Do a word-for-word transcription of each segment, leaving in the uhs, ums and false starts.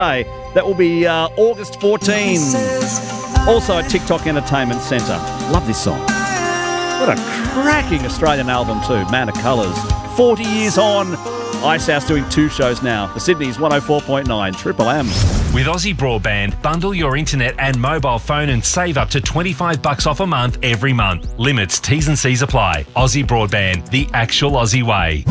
That will be uh, August fourteenth. Also at TikTok Entertainment Centre. Love this song. What a cracking Australian album too. Man of Colours. forty years on. Icehouse doing two shows now. For Sydney's one oh four point nine Triple M. With Aussie Broadband, bundle your internet and mobile phone and save up to twenty-five bucks off a month every month. Limits, T's and C's apply. Aussie Broadband, the actual Aussie way.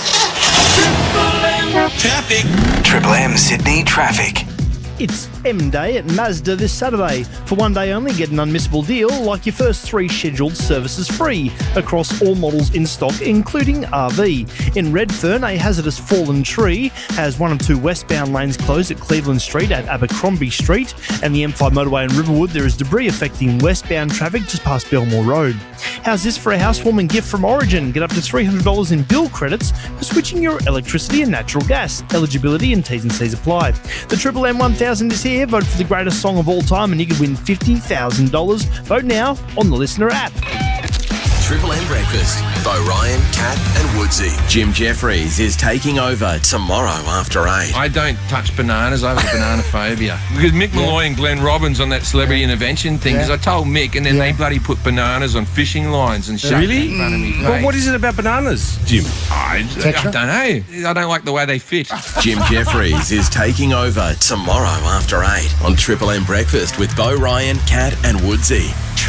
Triple M traffic. Triple M Sydney traffic. It's M Day at Mazda this Saturday. For one day only, get an unmissable deal like your first three scheduled services free across all models in stock, including R V. In Redfern, a hazardous fallen tree has one and two westbound lanes closed at Cleveland Street at Abercrombie Street, and the M five motorway in Riverwood, there is debris affecting westbound traffic just past Belmore Road. How's this for a housewarming gift from Origin? Get up to three hundred dollars in bill credits for switching your electricity and natural gas. Eligibility and T's and C's apply. The Triple M one thousand is here. Vote for the greatest song of all time and you could win fifty thousand dollars. Vote now on the Listener app. Triple M Breakfast. Bo Ryan, Kat and Woodsy. Jim Jeffries is taking over tomorrow after eight. I don't touch bananas. I have a banana phobia. Because Mick Malloy yeah. and Glenn Robbins on that celebrity yeah. intervention thing, because yeah. I told Mick and then yeah. they bloody put bananas on fishing lines and shoved really? it in front of me. Well, what is it about bananas, Jim? I, I don't know. I don't like the way they fit. Jim Jeffries is taking over tomorrow after eight on Triple M Breakfast with Bo Ryan, Kat and Woodsy.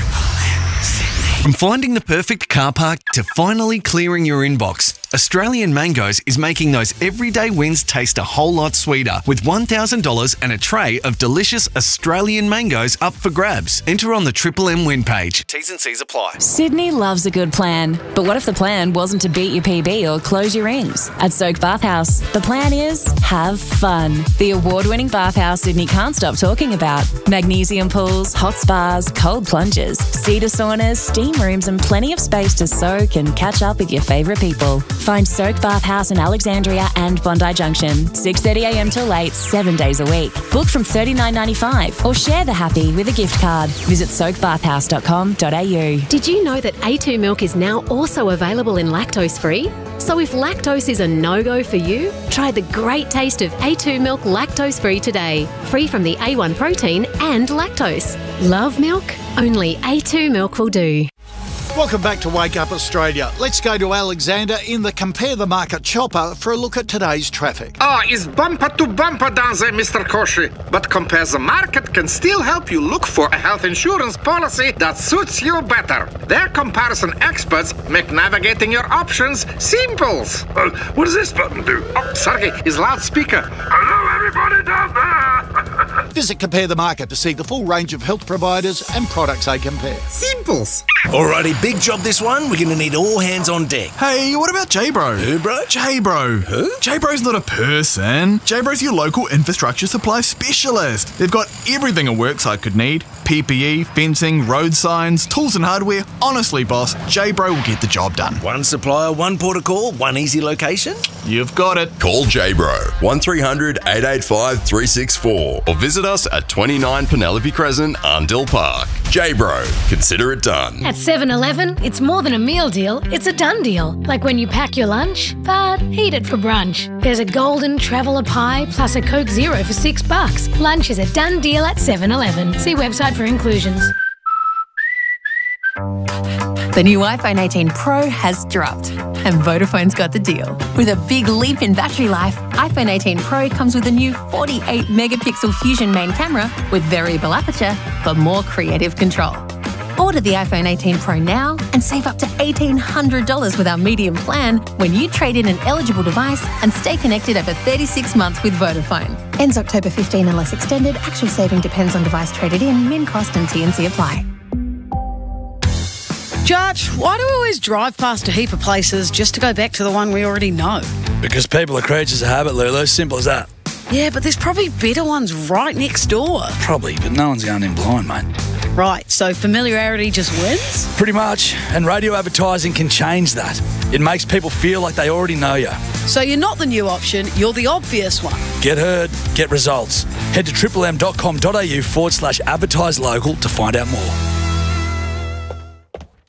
From finding the perfect car park to finally clearing your inbox, Australian Mangoes is making those everyday wins taste a whole lot sweeter with one thousand dollars and a tray of delicious Australian mangoes up for grabs. Enter on the Triple M win page. T's and C's apply. Sydney loves a good plan, but what if the plan wasn't to beat your P B or close your rings? At Soak Bathhouse, the plan is have fun. The award-winning bathhouse Sydney can't stop talking about. Magnesium pools, hot spas, cold plunges, cedar saunas, steam rooms and plenty of space to soak and catch up with your favourite people. Find Soak Bathhouse in Alexandria and Bondi Junction, six thirty a m till eight, seven days a week. Book from thirty-nine ninety-five or share the happy with a gift card. Visit soak bathhouse dot com dot a u. Did you know that A two milk is now also available in lactose-free? So if lactose is a no-go for you, try the great taste of A two milk lactose-free today. Free from the A one protein and lactose. Love milk? Only A two milk will do. Welcome back to Wake Up Australia. Let's go to Alexander in the Compare the Market chopper for a look at today's traffic. Ah, oh, it's bumper to bumper down there, Mister Koshi. But Compare the Market can still help you look for a health insurance policy that suits you better. Their comparison experts make navigating your options simple. Uh, what does this button do? Oh, sorry, it's loudspeaker. Hello, everybody down there. Visit Compare the Market to see the full range of health providers and products they compare. Simples. Alrighty, big job this one. We're going to need all hands on deck. Hey, what about J-Bro? Who, bro? J-Bro. Who? J-Bro's not a person. J-Bro's your local infrastructure supply specialist. They've got everything a worksite could need. P P E, fencing, road signs, tools and hardware. Honestly, boss, J-Bro will get the job done. One supplier, one port of call, one easy location? You've got it. Call J-Bro, one three hundred, eight eight five, three six four or visit us at twenty-nine Penelope Crescent, Arndell Park. J-Bro, consider it done. At seven eleven, it's more than a meal deal, it's a done deal. Like when you pack your lunch, but eat it for brunch. There's a golden traveller pie plus a Coke Zero for six bucks. Lunch is a done deal at seven eleven. See website for inclusions. The new iPhone eighteen Pro has dropped, and Vodafone's got the deal. With a big leap in battery life, iPhone eighteen Pro comes with a new forty-eight megapixel Fusion main camera with variable aperture for more creative control. Order the iPhone eighteen Pro now and save up to eighteen hundred dollars with our medium plan when you trade in an eligible device and stay connected over thirty-six months with Vodafone. Ends October fifteenth unless extended. Actual saving depends on device traded in. Min cost and T N C apply. Judge, why do we always drive past a heap of places just to go back to the one we already know? Because people are creatures of habit, Lulu. Simple as that. Yeah, but there's probably better ones right next door. Probably, but no one's going in blind, mate. Right, so familiarity just wins? Pretty much, and radio advertising can change that. It makes people feel like they already know you. So you're not the new option, you're the obvious one. Get heard, get results. Head to triplem.com.au forward slash advertise local to find out more.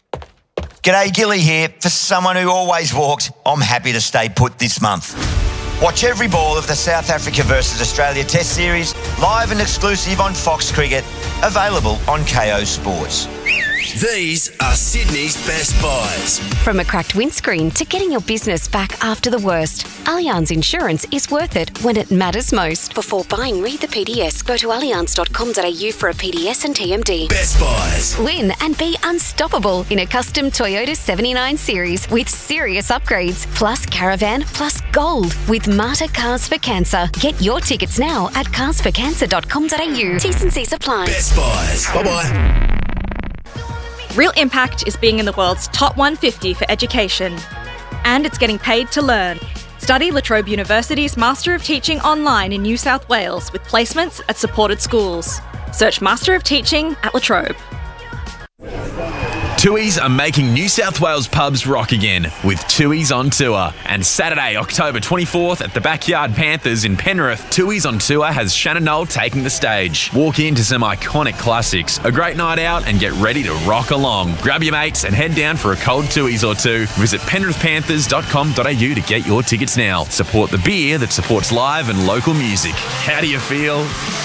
G'day, Gilly here. For someone who always walks, I'm happy to stay put this month. Watch every ball of the South Africa versus Australia Test Series live and exclusive on Fox Cricket, available on K O Sports. These are Sydney's best buys. From a cracked windscreen to getting your business back after the worst, Allianz Insurance is worth it when it matters most. Before buying, read the P D S. Go to allianz dot com dot a u for a P D S and T M D. Best buys. Win and be unstoppable in a custom Toyota seventy-nine series with serious upgrades, plus caravan, plus gold with Marta Cars for Cancer. Get your tickets now at cars for cancer dot com dot a u. T's and C's apply. Best buys. Bye-bye. Real Impact is being in the world's top one hundred fifty for education. And it's getting paid to learn. Study La Trobe University's Master of Teaching online in New South Wales with placements at supported schools. Search Master of Teaching at La Trobe. Tooheys are making New South Wales pubs rock again with Tooheys on Tour. And Saturday, October twenty-fourth at the Backyard Panthers in Penrith, Tooheys on Tour has Shannon Knoll taking the stage. Walk into some iconic classics, a great night out and get ready to rock along. Grab your mates and head down for a cold Tooheys or two. Visit penrith panthers dot com dot a u to get your tickets now. Support the beer that supports live and local music. How do you feel?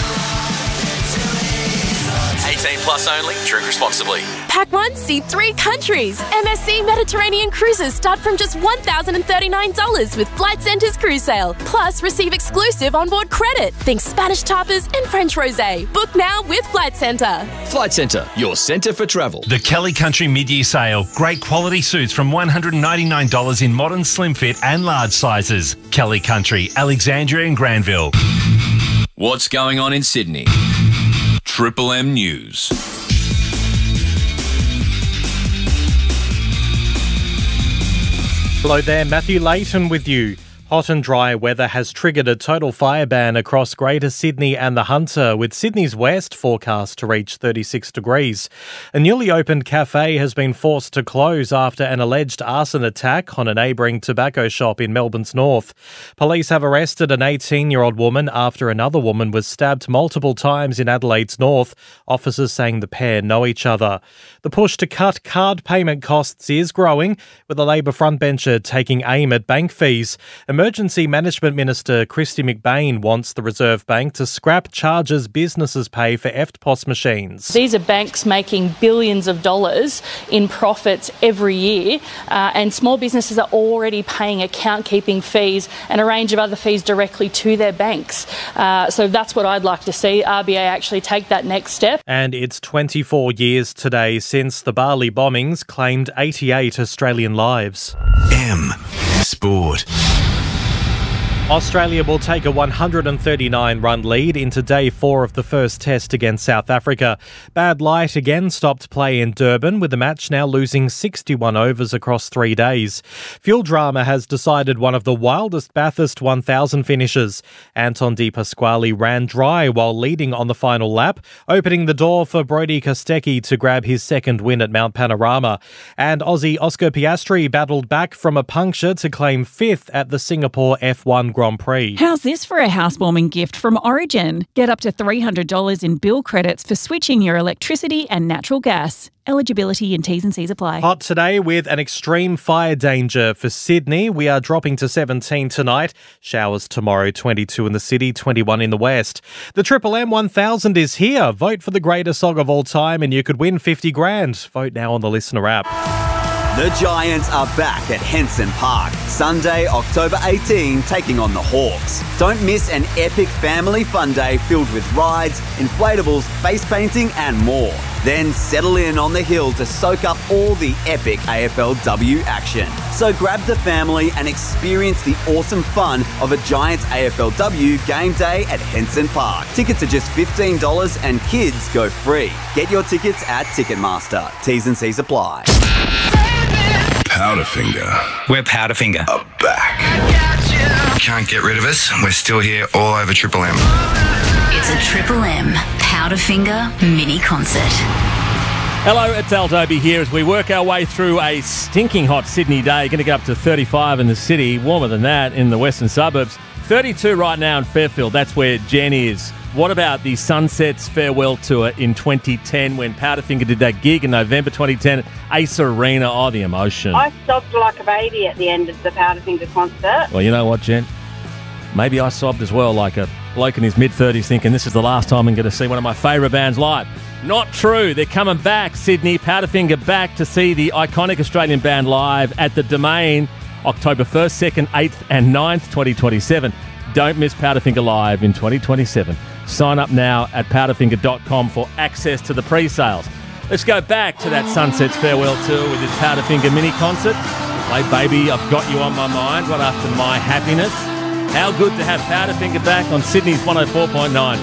eighteen plus only. Drink responsibly. Pack one, see three countries. M S C Mediterranean cruises start from just one thousand thirty-nine dollars with Flight Centre's cruise sale. Plus, receive exclusive onboard credit. Think Spanish tapas and French rosé. Book now with Flight Centre. Flight Centre, your centre for travel. The Kelly Country mid-year sale. Great quality suits from one hundred ninety-nine dollars in modern slim fit and large sizes. Kelly Country, Alexandria and Granville. What's going on in Sydney? Triple M News. Hello there, Matthew Layton with you. Hot and dry weather has triggered a total fire ban across Greater Sydney and the Hunter, with Sydney's west forecast to reach thirty-six degrees. A newly opened cafe has been forced to close after an alleged arson attack on a neighbouring tobacco shop in Melbourne's north. Police have arrested an eighteen-year-old woman after another woman was stabbed multiple times in Adelaide's north, officers saying the pair know each other. The push to cut card payment costs is growing, with a Labor frontbencher taking aim at bank fees. Emergency Management Minister Christy McBain wants the Reserve Bank to scrap charges businesses pay for E F T P O S machines. These are banks making billions of dollars in profits every year, uh, and small businesses are already paying account-keeping fees and a range of other fees directly to their banks. Uh, so that's what I'd like to see, R B A actually take that next step. And it's twenty-four years today since the Bali bombings claimed eighty-eight Australian lives. M Sport. Australia will take a one hundred thirty-nine run lead into day four of the first test against South Africa. Bad light again stopped play in Durban, with the match now losing sixty-one overs across three days. Fuel Drama has decided one of the wildest Bathurst one thousand finishes. Anton De Pasquale ran dry while leading on the final lap, opening the door for Brodie Kostecki to grab his second win at Mount Panorama. And Aussie Oscar Piastri battled back from a puncture to claim fifth at the Singapore F one Grand Prix. How's this for a housewarming gift from Origin? Get up to three hundred dollars in bill credits for switching your electricity and natural gas. Eligibility and T's and C's apply. Hot today with an extreme fire danger for Sydney. We are dropping to seventeen tonight. Showers tomorrow, twenty-two in the city, twenty-one in the west. The Triple M one thousand is here. Vote for the greatest song of all time and you could win fifty grand. Vote now on the Listener app. The Giants are back at Henson Park, Sunday, October eighteenth, taking on the Hawks. Don't miss an epic family fun day filled with rides, inflatables, face painting and more. Then settle in on the hill to soak up all the epic A F L W action. So grab the family and experience the awesome fun of a Giants A F L W game day at Henson Park. Tickets are just fifteen dollars and kids go free. Get your tickets at Ticketmaster. T's and C's apply. Powderfinger. We're Powderfinger. Are back. Can't get rid of us. We're still here all over Triple M. It's a Triple M Powderfinger mini concert. Hello, it's Al Dobie here as we work our way through a stinking hot Sydney day. Going to go up to thirty-five in the city, warmer than that in the western suburbs. thirty-two right now in Fairfield, that's where Jen is. What about the Sunsets Farewell Tour in twenty ten when Powderfinger did that gig in November twenty ten at Ace Arena? Oh, the emotion. I sobbed like a baby at the end of the Powderfinger concert. Well, you know what, Jen? Maybe I sobbed as well, like a bloke in his mid-thirties thinking this is the last time I'm going to see one of my favourite bands live. Not true. They're coming back, Sydney. Powderfinger back to see the iconic Australian band live at the Domain, October first, second, eighth and ninth, twenty twenty-seven. Don't miss Powderfinger live in twenty twenty-seven. Sign up now at powderfinger dot com for access to the pre-sales. Let's go back to that Sunsets Farewell Tour with this Powderfinger mini concert. Play Baby, I've Got You On My Mind right after My Happiness. How good to have Powderfinger back on Sydney's one oh four point nine.